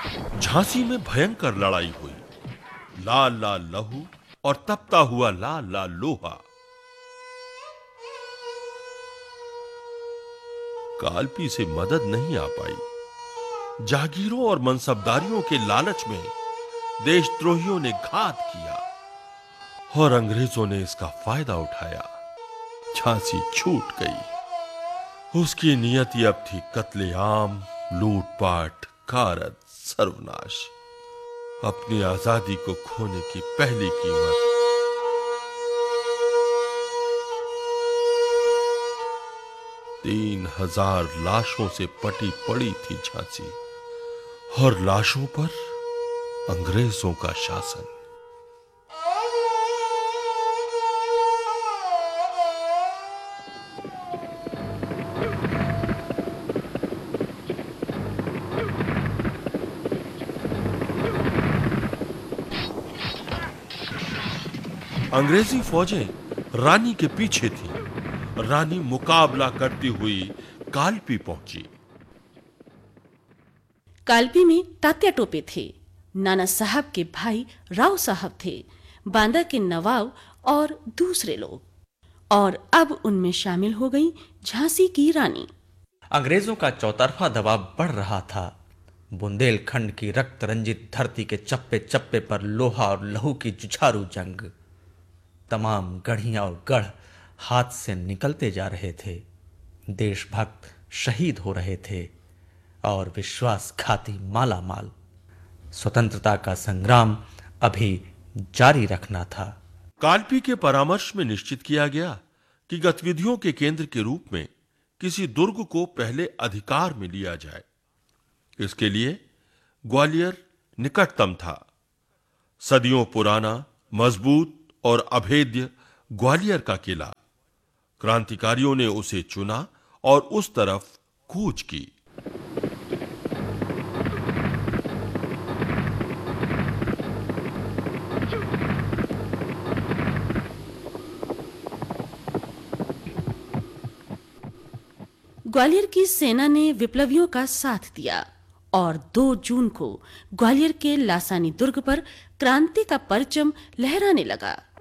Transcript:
झांसी में भयंकर लड़ाई हुई। लाल लाल लहू और तपता हुआ लाल लाल लोहा। कालपी से मदद नहीं आ पाई। जागीरों और मनसबदारियों के लालच में देशद्रोहियों ने घात किया और अंग्रेजों ने इसका फायदा उठाया। झांसी छूट गई। उसकी नियति अब थी कत्लेआम, लूटपाट, कारत, सर्वनाश। अपनी आजादी को खोने की पहली कीमत। 3000 लाशों से पटी पड़ी थी झांसी, और लाशों पर अंग्रेजों का शासन। अंग्रेजी फौजें रानी के पीछे थीं। रानी मुकाबला करती हुई कालपी पहुंची। कालपी में तात्या टोपे थे, नाना साहब के भाई राव साहब थे, बांदा के नवाब और दूसरे लोग, और अब उनमें शामिल हो गई झांसी की रानी। अंग्रेजों का चौतरफा दबाव बढ़ रहा था। बुंदेलखंड की रक्त रंजित धरती के चप्पे चप्पे पर लोहा और लहू की जुझारू जंग। तमाम गढ़ियां और गढ़ हाथ से निकलते जा रहे थे। देशभक्त शहीद हो रहे थे और विश्वासघाती माला माल। स्वतंत्रता का संग्राम अभी जारी रखना था। कालपी के परामर्श में निश्चित किया गया कि गतिविधियों के केंद्र के रूप में किसी दुर्ग को पहले अधिकार में लिया जाए। इसके लिए ग्वालियर निकटतम था। सदियों पुराना, मजबूत और अभेद्य ग्वालियर का किला। क्रांतिकारियों ने उसे चुना और उस तरफ कूच की। ग्वालियर की सेना ने विप्लवियों का साथ दिया और 2 जून को ग्वालियर के लासानी दुर्ग पर क्रांति का परचम लहराने लगा।